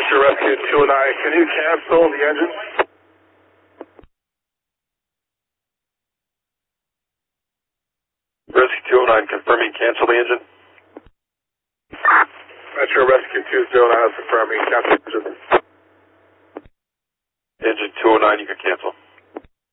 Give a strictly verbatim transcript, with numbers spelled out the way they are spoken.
Metro Rescue two oh nine, can you cancel the engine? Rescue two oh nine, confirming cancel the engine. Metro Rescue two oh nine, confirming cancel the engine. Engine two oh nine, you can cancel.